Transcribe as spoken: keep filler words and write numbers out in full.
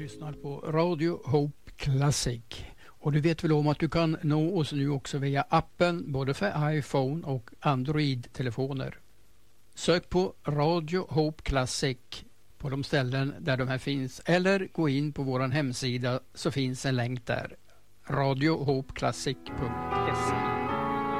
lyssnar på Radio Hope Classic. Och du vet väl om att du kan nå oss nu också via appen både för iPhone och Android-telefoner. Sök på Radio Hope Classic på de ställen där de här finns eller gå in på vår hemsida så finns en länk där. radio hope classic punkt se.